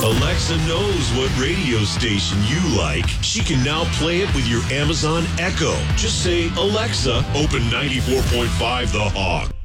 Alexa knows what radio station you like. She can now play it with your Amazon Echo. Just say, Alexa, open 94.5 The Hawk.